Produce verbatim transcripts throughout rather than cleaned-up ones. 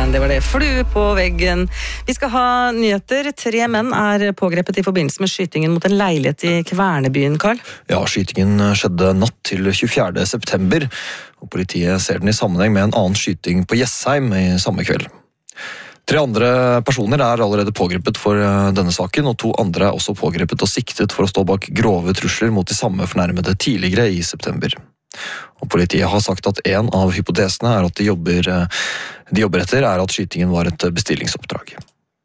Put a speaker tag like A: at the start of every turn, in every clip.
A: det var det. Flue på veggen. Vi skal ha nyheter. Tre menn er pågrepet i forbindelse med skytingen mot en leilighet i Kvernebyen, Karl.
B: Ja, skytingen skjedde natt til tjuefjerde september, og politiet ser den i sammenheng med en annen skyting på Jessheim i samme kveld. Tre andre personer er allerede pågrepet for denne saken, og to andre er også pågrepet og siktet for å stå bak grove trusler mot de samme fornærmede tidligere i september. Og politiet har sagt at en av hypotesene er at de jobber, de jobber etter er at skytingen var et bestillingsoppdrag.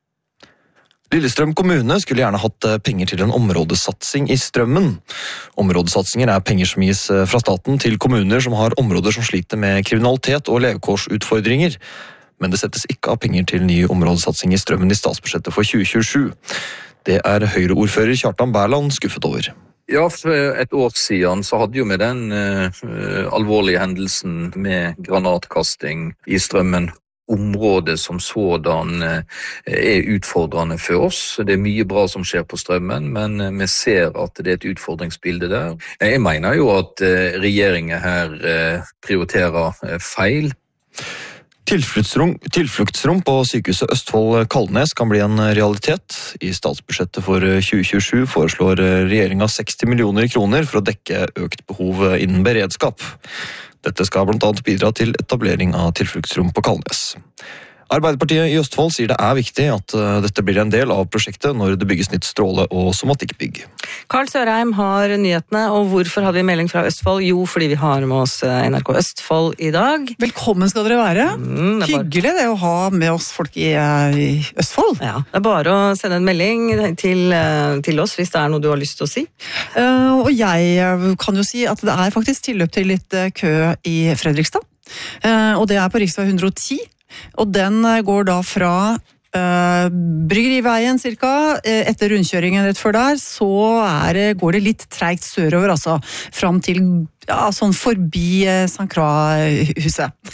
B: Lillestrøm kommune skulle gjerne hatt penger til en områdesatsing i Strømmen. Områdesatsinger er penger som gis fra staten til kommuner som har områder som sliter med kriminalitet og levekårsutfordringer. Men det settes ikke av penger til ny områdesatsing i Strømmen i statsbudsjettet for tjue tjuesju. Det er Høyre-ordfører Kjartan Berland skuffet over.
C: Ja, for et år siden så hadde jo med den uh, alvorlige hendelsen med granatkasting i Strømmen. Området som sådan uh, er utfordrende for oss. Det er mye bra som skjer på Strømmen, men uh, vi ser at det er et utfordringsbilde der. Jeg mener jo at uh, regjeringen her uh, prioriterer uh, feil.
B: Tilfluktsrom, tilfluktsrom på sykehuset Østfold-Kalnes kan bli en realitet. I statsbudsjettet for tjue tjuesju foreslår regjeringen seksti millioner kroner for å dekke økt behov innen beredskap. Dette skal blant annet bidra til etablering av tilfluktsrom på Kalnes. Arbeiderpartiet i Østfold sier det er viktig at dette blir en del av prosjektet når det bygges nytt stråle- og somatikkbygg.
A: Karl Sørheim har nyhetene, og hvorfor hadde vi melding fra Østfold? Jo, fordi vi har med oss N R K Østfold i dag.
D: Velkommen skal dere være.
A: Mm, det
D: Hyggelig det å ha med oss folk i, i Østfold.
A: Ja, det er bare å sende en melding til, til oss hvis det er noe du har lyst til å si.
D: Uh, og jeg kan jo si at det er faktisk tilløp til litt kø i Fredrikstad. Uh, og det er på riksvei hundre og ti. Og den går da fra uh, Bryggeriveien cirka, etter rundkjøringen rett før der, så er, går det litt tregt sørover, altså, fram til, ja, sånn forbi uh, Sankt Croix-huset.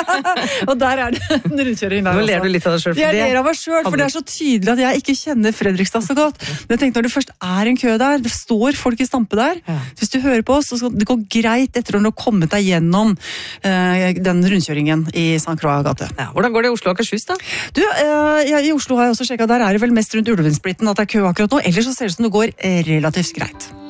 D: Og der er det en rundkjøring der.
A: Nå ler du litt av deg selv.
D: Jeg ler av meg selv, for det er så tydelig at jeg ikke kjenner Fredrikstad så godt. Men jeg tenkte, når det først er en kø der, det står folk i stampe der, ja. Hvis du hører på oss, så skal det gå greit etter å ha kommet deg gjennom uh, den rundkjøringen i Sankt Croix-gate.
A: Ja, hvordan går det i Oslo og Akershus da?
D: Du, uh, ja, i Oslo har jeg også sjekket, der er det vel mest rundt Ulvensplitten at det er kø akkurat nå, ellers så ser det ut som det går relativt greit.